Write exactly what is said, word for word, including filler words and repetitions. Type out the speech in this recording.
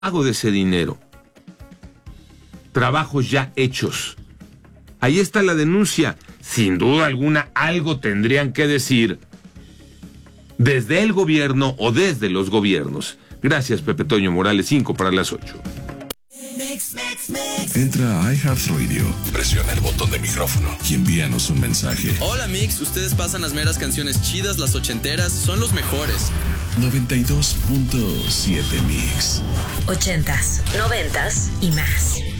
pago de ese dinero. Trabajos ya hechos. Ahí está la denuncia. Sin duda alguna, algo tendrían que decir desde el gobierno o desde los gobiernos. Gracias, Pepe Toño Morales, cinco para las ocho. Entra a iHeartRadio, presiona el botón de micrófono y envíanos un mensaje. Hola Mix, ustedes pasan las meras canciones chidas, las ochenteras, son los mejores. noventa y dos punto siete Mix. Ochentas, noventas y más.